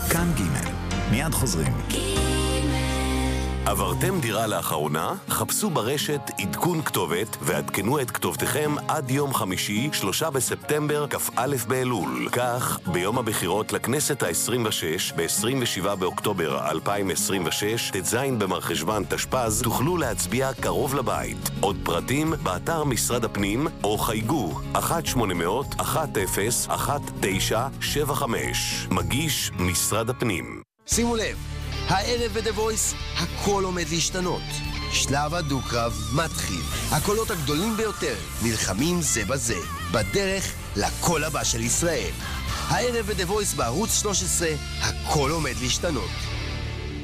כאן ג' מיד חוזרים. עברתם דירה לאחרונה? חפשו ברשת עדכון כתובת ועדכנו את כתובתכם עד יום חמישי, 3 בספטמבר, כ"א באלול. כך, ביום הבחירות לכנסת ה-26, ב-27 באוקטובר 2026, ט"ז במרחשוון תשפ"ז, תוכלו להצביע קרוב לבית. עוד פרטים באתר משרד הפנים, או חייגו 1-800-10-1975. מגיש משרד הפנים. שימו לב, הערב ב-The Voice הכל עומד להשתנות. שלב הדו-קרב מתחיל. הקולות הגדולים ביותר נלחמים זה בזה, בדרך לקול הבא של ישראל. הערב ב-The Voice בערוץ 13 הכל עומד להשתנות.